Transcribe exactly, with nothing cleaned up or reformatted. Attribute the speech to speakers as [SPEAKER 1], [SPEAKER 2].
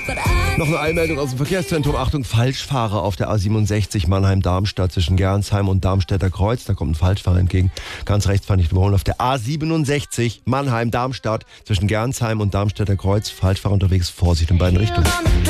[SPEAKER 1] Noch eine Eilmeldung aus dem Verkehrszentrum. Achtung, Falschfahrer auf der A siebenundsechzig Mannheim-Darmstadt zwischen Gernsheim und Darmstädter Kreuz. Da kommt ein Falschfahrer entgegen. Ganz rechts fand ich überholen. Auf der A siebenundsechzig Mannheim-Darmstadt zwischen Gernsheim und Darmstädter Kreuz. Falschfahrer unterwegs. Vorsicht in beiden Richtungen.